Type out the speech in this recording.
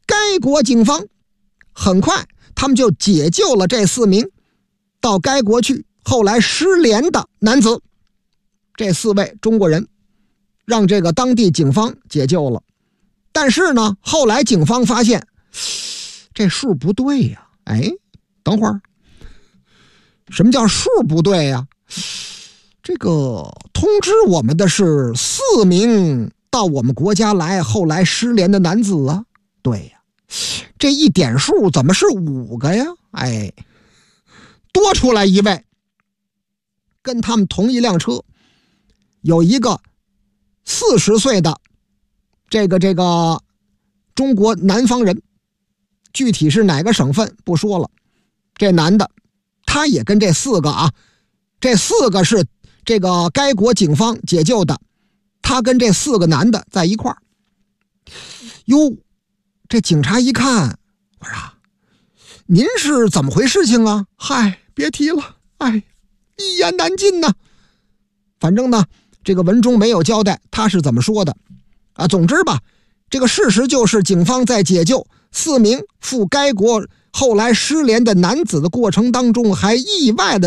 该国警方很快他们就解救了这4名到该国去后来失联的男子。这4位中国人让这个当地警方解救了，但是呢，后来警方发现这数不对呀。等会儿，什么叫数不对呀？这个通知我们的是4名到我们国家来后来失联的男子啊。对呀，这一点数怎么是5个呀？多出来1位，跟他们同一辆车有一个40岁的这个中国南方人，具体是哪个省份不说了。这男的他也跟这4个啊，这4个是这个该国警方解救的，他跟这4个男的在一块儿。哟，这警察一看，我说您是怎么回事情啊？别提了，一言难尽呐。反正呢，这个文中没有交代他是怎么说的啊。总之吧，这个事实就是警方在解救4名赴该国后来失联的男子的过程当中，还意外的